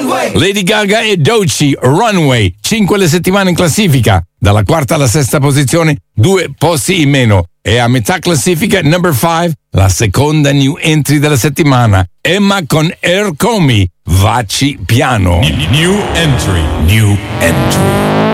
Lady Gaga e Doechii, Runway, 5 le settimane in classifica. Dalla quarta alla sesta posizione, 2 posti in meno. E a metà classifica, number 5, la seconda new entry della settimana. Emma con Air Comey, Vacci piano. New entry.